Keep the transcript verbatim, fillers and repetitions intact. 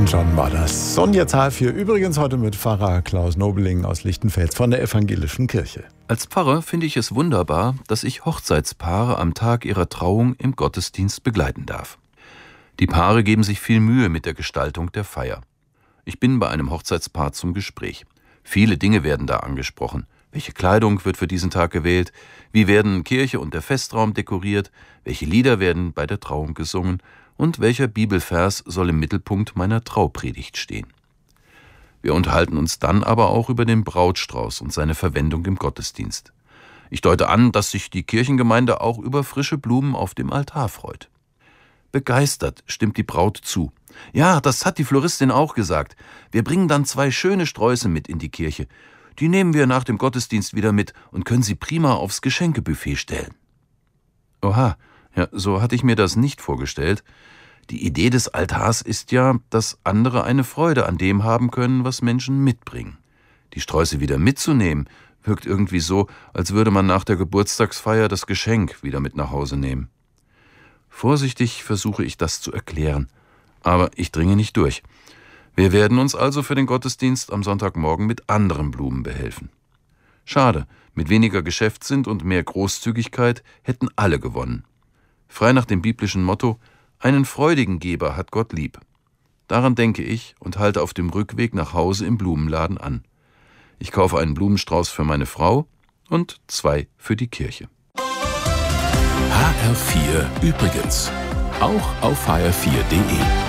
John war das. Sonja Zahl für übrigens heute mit Pfarrer Klaus Nobeling aus Lichtenfels von der Evangelischen Kirche. Als Pfarrer finde ich es wunderbar, dass ich Hochzeitspaare am Tag ihrer Trauung im Gottesdienst begleiten darf. Die Paare geben sich viel Mühe mit der Gestaltung der Feier. Ich bin bei einem Hochzeitspaar zum Gespräch. Viele Dinge werden da angesprochen. Welche Kleidung wird für diesen Tag gewählt? Wie werden Kirche und der Festraum dekoriert? Welche Lieder werden bei der Trauung gesungen? Und welcher Bibelvers soll im Mittelpunkt meiner Traupredigt stehen? Wir unterhalten uns dann aber auch über den Brautstrauß und seine Verwendung im Gottesdienst. Ich deute an, dass sich die Kirchengemeinde auch über frische Blumen auf dem Altar freut. Begeistert stimmt die Braut zu. Ja, das hat die Floristin auch gesagt. Wir bringen dann zwei schöne Sträuße mit in die Kirche. Die nehmen wir nach dem Gottesdienst wieder mit und können sie prima aufs Geschenkebuffet stellen. Oha, ja, so hatte ich mir das nicht vorgestellt. Die Idee des Altars ist ja, dass andere eine Freude an dem haben können, was Menschen mitbringen. Die Sträuße wieder mitzunehmen, wirkt irgendwie so, als würde man nach der Geburtstagsfeier das Geschenk wieder mit nach Hause nehmen. Vorsichtig versuche ich das zu erklären, aber ich dringe nicht durch. Wir werden uns also für den Gottesdienst am Sonntagmorgen mit anderen Blumen behelfen. Schade, mit weniger Geschäftssinn und mehr Großzügigkeit hätten alle gewonnen. Frei nach dem biblischen Motto, einen freudigen Geber hat Gott lieb. Daran denke ich und halte auf dem Rückweg nach Hause im Blumenladen an. Ich kaufe einen Blumenstrauß für meine Frau und zwei für die Kirche. H R vier übrigens. Auch auf H R vier punkt de.